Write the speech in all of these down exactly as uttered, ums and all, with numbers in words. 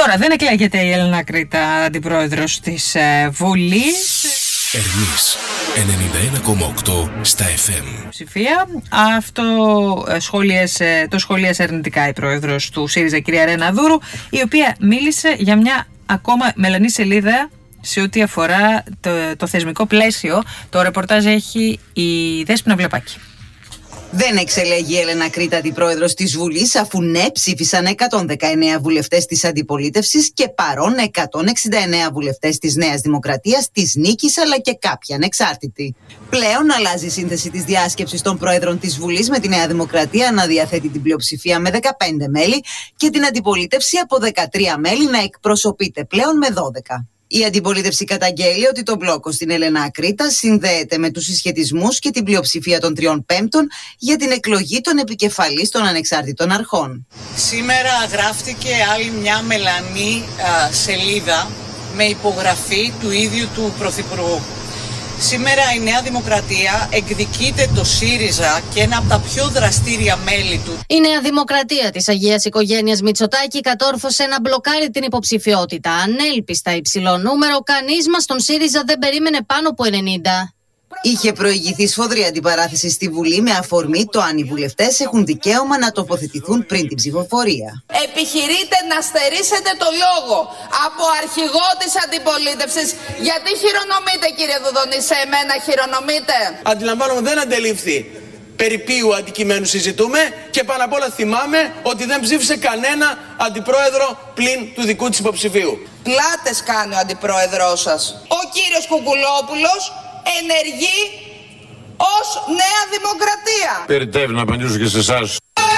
Τώρα δεν εκλέγεται η Έλενα Κρήτα αντιπρόεδρος της ε, Βουλής. Ερμής ενενήντα ένα κόμμα οκτώ στα εφ εμ. Ψηφία. Αυτό σχολίασε, το σχολίασε αρνητικά η πρόεδρος του ΣΥΡΙΖΑ, κυρία Ρεναδούρου, η οποία μίλησε για μια ακόμα μελανή σελίδα σε ό,τι αφορά το, το θεσμικό πλαίσιο. Το ρεπορτάζ έχει η Δέσποινα Βλεπάκη. Δεν εξελέγει η Έλενα Κρήτα αντιπρόεδρος της Βουλής, αφού ναι ψήφισαν εκατόν δεκαεννέα βουλευτές της αντιπολίτευσης και παρόν εκατόν εξήντα εννέα βουλευτές της Νέας Δημοκρατίας, της Νίκης αλλά και κάποιοι ανεξάρτητοι. Πλέον αλλάζει η σύνθεση της διάσκεψης των πρόεδρων της Βουλής, με τη Νέα Δημοκρατία να διαθέτει την πλειοψηφία με δεκαπέντε μέλη και την αντιπολίτευση από δεκατρία μέλη να εκπροσωπείται πλέον με δώδεκα. Η αντιπολίτευση καταγγέλει ότι το μπλόκο στην Έλενα Κρήτα συνδέεται με τους συσχετισμούς και την πλειοψηφία των τριών πέμπτων για την εκλογή των επικεφαλής των ανεξάρτητων αρχών. Σήμερα γράφτηκε άλλη μια μελανή α, σελίδα με υπογραφή του ίδιου του Πρωθυπουργού. Σήμερα η Νέα Δημοκρατία εκδικείται το ΣΥΡΙΖΑ και ένα από τα πιο δραστήρια μέλη του. Η Νέα Δημοκρατία της Αγίας Οικογένειας Μητσοτάκη κατόρθωσε να μπλοκάρει την υποψηφιότητα. Ανέλπιστα υψηλό νούμερο, κανείς μας τον ΣΥΡΙΖΑ δεν περίμενε πάνω από ενενήντα. Είχε προηγηθεί σφοδρή αντιπαράθεση στη Βουλή με αφορμή το αν οι βουλευτές έχουν δικαίωμα να τοποθετηθούν πριν την ψηφοφορία. Επιχειρείτε να στερήσετε το λόγο από αρχηγό της αντιπολίτευσης. Γιατί χειρονομείτε, κύριε Δουδονή, σε εμένα χειρονομείτε? Αντιλαμβάνομαι δεν αντελήφθη περί ποιου αντικειμένου συζητούμε και πάνω απ' όλα θυμάμαι ότι δεν ψήφισε κανένα αντιπρόεδρο πλην του δικού της υποψηφίου. Πλάτες κάνει ο αντιπρόεδρός σας. Ο κύριος Κουκουλόπουλος ενεργεί ως Νέα Δημοκρατία. Περιτεύει να απαντήσω και σε εσάς.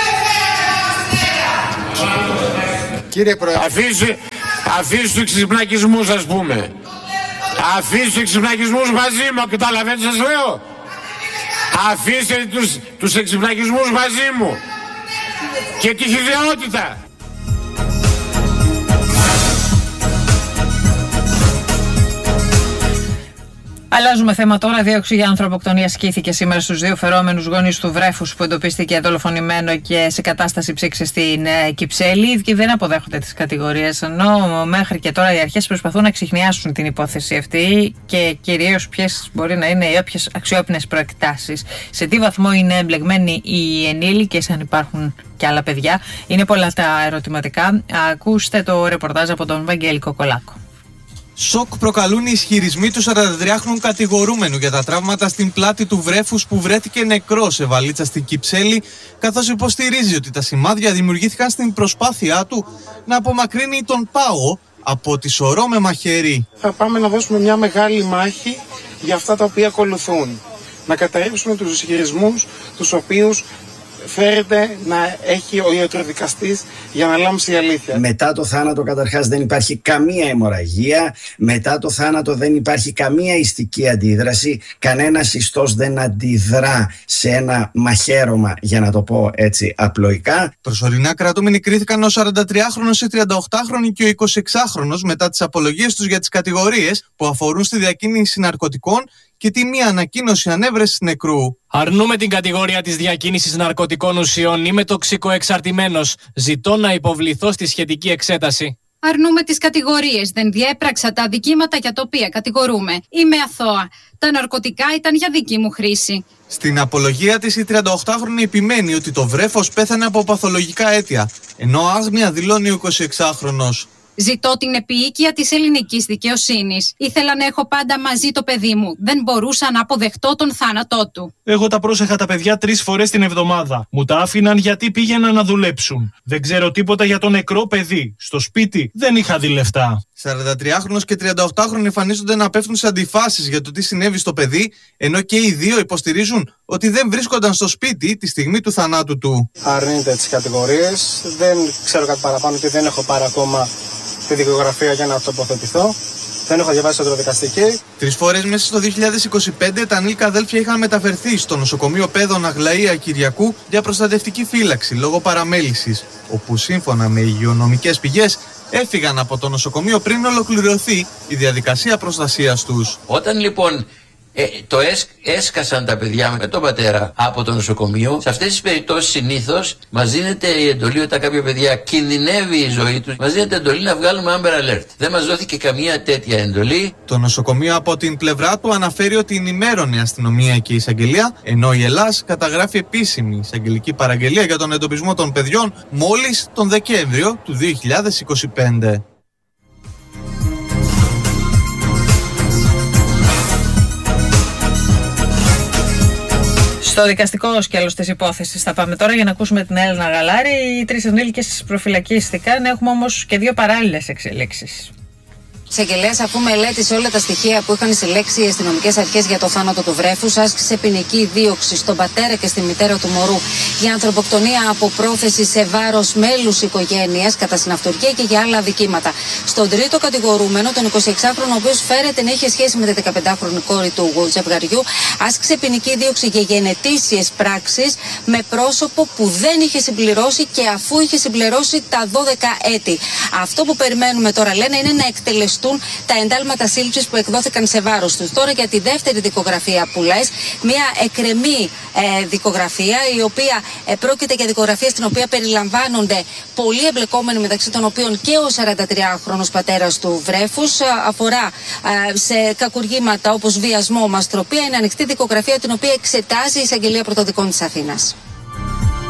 Κύριε Πρόεδρε, Αφήστε, αφήστε τους εξυπνακισμούς, ας πούμε. Αφήστε τους εξυπνακισμούς μαζί μου, καταλαβαίνετε σας λέω. Αφήστε τους, τους εξυπνακισμούς μαζί μου. Και τη χυδαιότητα. Αλλάζουμε θέμα τώρα. Δίωξη για ανθρωποκτονία ασκήθηκε σήμερα στους δύο φερόμενους γονείς του βρέφους που εντοπίστηκε δολοφονημένο και σε κατάσταση ψήξης στην ε, Κυψέλη. Και δεν αποδέχονται τις κατηγορίες, ενώ μέχρι και τώρα οι αρχές προσπαθούν να εξιχνιάσουν την υπόθεση αυτή και κυρίως ποιες μπορεί να είναι οι όποιες αξιόπινες προεκτάσεις. Σε τι βαθμό είναι εμπλεγμένοι οι ενήλικες, αν υπάρχουν και άλλα παιδιά. Είναι πολλά τα ερωτηματικά. Ακούστε το ρεπορτάζ από τον Βαγγέλη Κοκολάκο. Σοκ προκαλούν οι ισχυρισμοί του σαραντατριάχρονου κατηγορούμενου για τα τραύματα στην πλάτη του βρέφους που βρέθηκε νεκρό σε βαλίτσα στην Κυψέλη, καθώς υποστηρίζει ότι τα σημάδια δημιουργήθηκαν στην προσπάθειά του να απομακρύνει τον πάγο από τη σωρό με μαχαίρι. θα πάμε να δώσουμε μια μεγάλη μάχη για αυτά τα οποία ακολουθούν. Να καταρρύψουμε τους ισχυρισμούς τους οποίους φέρεται να έχει ο ιατροδικαστής για να λάμψει η αλήθεια. Μετά το θάνατο καταρχάς δεν υπάρχει καμία αιμορραγία, μετά το θάνατο δεν υπάρχει καμία ιστική αντίδραση, κανένας ιστός δεν αντιδρά σε ένα μαχαίρωμα, για να το πω έτσι απλοϊκά. Προσωρινά κρατούμενοι κρίθηκαν ο σαραντατριάχρονος, η τριανταοκτάχρονη και ο εικοσιεξάχρονος μετά τις απολογίες τους για τις κατηγορίες που αφορούν στη διακίνηση ναρκωτικών και τη μία ανακοίνωση ανέβρεσης νεκρού. Αρνούμε την κατηγορία της διακίνησης ναρκωτικών ουσιών. Είμαι τοξικοεξαρτημένος. Ζητώ να υποβληθώ στη σχετική εξέταση. Αρνούμε τις κατηγορίες. Δεν διέπραξα τα αδικήματα για τα οποία κατηγορούμε. Είμαι αθώα. Τα ναρκωτικά ήταν για δική μου χρήση. Στην απολογία της, η τριανταοκτάχρονη επιμένει ότι το βρέφος πέθανε από παθολογικά αίτια, ενώ άγνοια δηλώνει ο εικοσιεξάχρονος. Ζητώ την επίοικια της ελληνικής δικαιοσύνης. Ήθελα να έχω πάντα μαζί το παιδί μου. Δεν μπορούσα να αποδεχτώ τον θάνατό του. Εγώ τα πρόσεχα τα παιδιά τρεις φορές την εβδομάδα. Μου τα άφηναν γιατί πήγαιναν να δουλέψουν. Δεν ξέρω τίποτα για το νεκρό παιδί. Στο σπίτι δεν είχα δει λεφτά. σαραντατριάχρονος και τριανταοκτάχρονοι εμφανίζονται να πέφτουν σε αντιφάσεις για το τι συνέβη στο παιδί, ενώ και οι δύο υποστηρίζουν ότι δεν βρίσκονταν στο σπίτι τη στιγμή του θανάτου του. Αρνείται τις κατηγορίες. Δεν ξέρω κάτι παραπάνω και δεν έχω πάρει ακόμα τη δικογραφία για να τοποθετηθώ. Δεν έχω διαβάσει το ιατροδικαστική. Τρεις φορές μέσα στο δύο χιλιάδες είκοσι πέντε τα ανήλικα αδέλφια είχαν μεταφερθεί στο νοσοκομείο Πέδων Αγλαία Κυριακού για προστατευτική φύλαξη λόγω παραμέλησης, όπου σύμφωνα με υγειονομικές πηγές έφυγαν από το νοσοκομείο πριν ολοκληρωθεί η διαδικασία προστασίας τους. Όταν λοιπόν Ε, το έσ, έσκασαν τα παιδιά με τον πατέρα από το νοσοκομείο. Σε αυτές τις περιπτώσεις συνήθως μας δίνεται η εντολή όταν κάποια παιδιά κινδυνεύει η ζωή τους. Μας δίνεται εντολή να βγάλουμε Amber Alert. Δεν μας δόθηκε καμία τέτοια εντολή. Το νοσοκομείο από την πλευρά του αναφέρει ότι ενημέρωνε η αστυνομία και η εισαγγελία, ενώ η Ελλάς καταγράφει επίσημη εισαγγελική παραγγελία για τον εντοπισμό των παιδιών μόλις τον Δεκέμβριο του δύο χιλιάδες είκοσι πέντε. Στο δικαστικό σκέλος της υπόθεσης θα πάμε τώρα για να ακούσουμε την Έλενα Γαλάρη. Οι τρεις ενήλικες προφυλακίστηκαν, έχουμε όμως και δύο παράλληλες εξελίξεις. Εισαγγελέας, αφού μελέτησε όλα τα στοιχεία που είχαν συλλέξει οι αστυνομικές αρχές για το θάνατο του βρέφους, άσκησε ποινική δίωξη στον πατέρα και στη μητέρα του μωρού για ανθρωποκτονία από πρόθεση σε βάρος μέλους οικογένειας κατά συναυτουργία και για άλλα αδικήματα. Στον τρίτο κατηγορούμενο, τον εικοσιεξάχρονο, ο οποίος φέρεται να είχε σχέση με τη δεκαπεντάχρονη κόρη του ζευγαριού, άσκησε ποινική δίωξη για γενετήσιες πράξεις με πρόσωπο που δεν είχε συμπληρώσει και αφού είχε συμπληρώσει τα δώδεκα έτη. Αυτό που περιμένουμε τώρα, λένε, είναι να εκτελεστούν τα εντάλματα σύλληψης που εκδόθηκαν σε βάρος τους. Τώρα για τη δεύτερη δικογραφία που λες, μια εκρεμή ε, δικογραφία, η οποία ε, πρόκειται για δικογραφία στην οποία περιλαμβάνονται πολλοί εμπλεκόμενοι, μεταξύ των οποίων και ο σαραντατριάχρονος πατέρας του βρέφους, ε, αφορά ε, σε κακουργήματα όπως βιασμό, μαστροπία. Είναι ανοιχτή δικογραφία την οποία εξετάζει η Εισαγγελία Πρωτοδικών της Αθήνας.